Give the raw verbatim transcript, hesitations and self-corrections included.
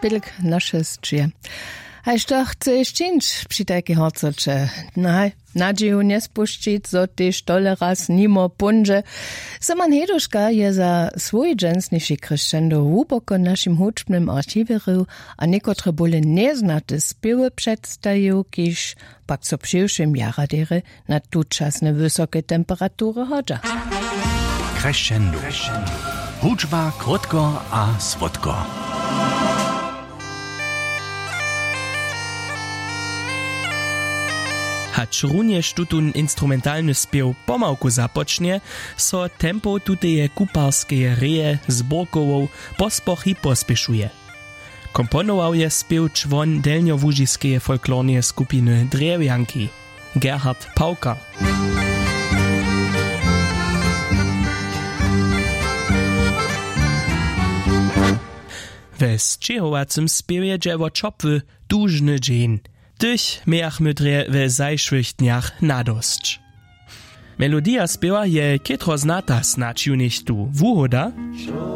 Bilk nasze sčije. A što chceš činč przy takiej hocoče? Naj, nadzieju nie spuścić, zo tyż tole raz nimo punże. Saman Heduszka je za swój dżensniejszy chreszczendo głęboko naszym huczbnym archiweru, a niekotre bole nieznate spiewy przedstawił, kiż pak so przyjszym jaradery na tuczasne wysokie temperatury chodza. Crescendo. Huczba krótko a słodko. Hacz również tutun instrumentalny spiew pomałku zapocznie, so tempo tuteje kuparskie reje z Borkową pospochy pospieszuje. Komponował je spiew człon delnio-łużiskie folklornie skupiny Drewjanki, Gerhard Pauker. We zčihowacym spiewie dziewo czopwy dużny dzień. Tych miach mydre we zajszłych dniach nadosć. Melodia spiewa je kietro znata snacz ju nicht tu. Wuhoda?